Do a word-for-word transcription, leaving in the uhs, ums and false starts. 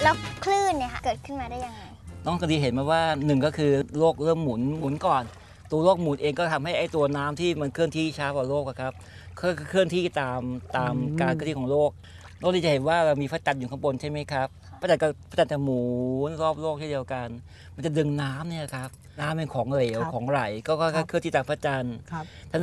แล้วคลื่นเนี่ยค่ะเกิดขึ้นมาได้ยังไงน้องกะดีเห็นมาว่าหนึ่งก็คือโลกเริ่มหมุนหมุนก่อนตัวโลกหมุนเองก็ทำให้ไอ้ตัวน้ำที่มันเคลื่อนที่ช้ากว่าโลกครับเคลื่อนที่ตามตามการเคลื่อนที่ของโลกโลกนี้จะเห็นว่าเรามีพระจันทร์อยู่ข้างบนใช่ไหมครับพระจันทร์ก็พระจันทร์จะหมุนรอบโลกเช่นเดียวกันมันจะดึงน้ำเนี่ยครับน้ำเป็นของเหลวของไหลก็เคลื่อนที่ตามพระจันทร์